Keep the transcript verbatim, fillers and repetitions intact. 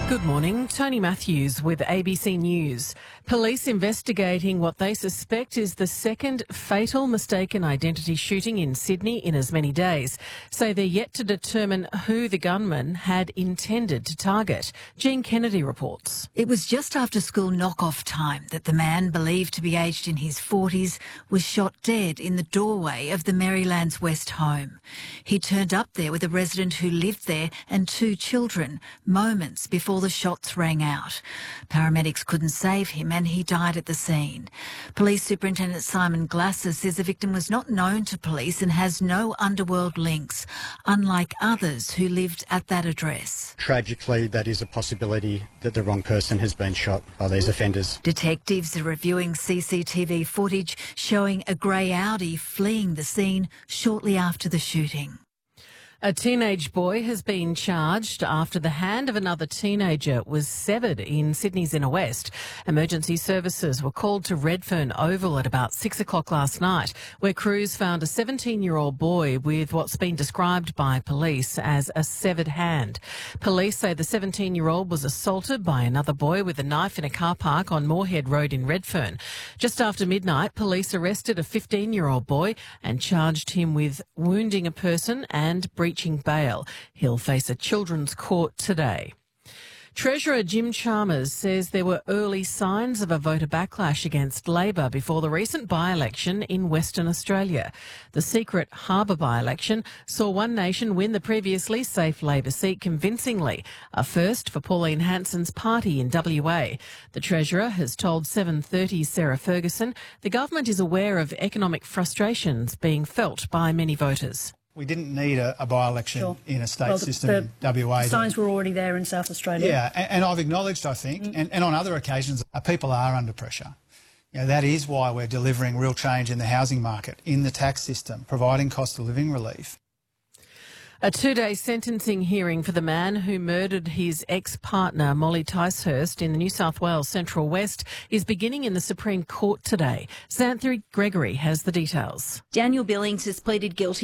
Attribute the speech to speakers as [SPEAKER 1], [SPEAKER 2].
[SPEAKER 1] Good morning. Tony Matthews with A B C News. Police investigating what they suspect is the second fatal mistaken identity shooting in Sydney in as many days say they're yet to determine who the gunman had intended to target. Jean Kennedy reports.
[SPEAKER 2] It was just after school knock-off time that the man, believed to be aged in his forties, was shot dead in the doorway of the Marylands West home. He turned up there with a resident who lived there and two children, moments before the shots rang out. Paramedics couldn't save him and he died at the scene. Police Superintendent Simon Glasser says the victim was not known to police and has no underworld links, unlike others who lived at that address.
[SPEAKER 3] Tragically, that is a possibility that the wrong person has been shot by these offenders.
[SPEAKER 2] Detectives are reviewing C C T V footage showing a grey Audi fleeing the scene shortly after the shooting.
[SPEAKER 1] A teenage boy has been charged after the hand of another teenager was severed in Sydney's inner west. Emergency services were called to Redfern Oval at about six o'clock last night, where crews found a seventeen-year-old boy with what's been described by police as a severed hand. Police say the seventeen-year-old was assaulted by another boy with a knife in a car park on Moorhead Road in Redfern. Just after midnight, police arrested a fifteen-year-old boy and charged him with wounding a person and breaching bail. He'll face a children's court today. Treasurer Jim Chalmers says there were early signs of a voter backlash against Labor before the recent by-election in Western Australia. The secret Harbour by-election saw One Nation win the previously safe Labor seat convincingly, a first for Pauline Hanson's party in W A. The Treasurer has told seven thirty's Sarah Ferguson the government is aware of economic frustrations being felt by many voters.
[SPEAKER 4] We didn't need a, a by-election
[SPEAKER 5] sure.
[SPEAKER 4] in a state
[SPEAKER 5] well, the,
[SPEAKER 4] system
[SPEAKER 5] the
[SPEAKER 4] in W A.
[SPEAKER 5] Signs were already there in South Australia.
[SPEAKER 4] Yeah, and, and I've acknowledged, I think, mm. and, and on other occasions, uh, people are under pressure. You know, that is why we're delivering real change in the housing market, in the tax system, providing cost of living relief.
[SPEAKER 1] A two-day sentencing hearing for the man who murdered his ex-partner, Molly Ticehurst, in the New South Wales Central West is beginning in the Supreme Court today. Xanthri Gregory has the details.
[SPEAKER 6] Daniel Billings has pleaded guilty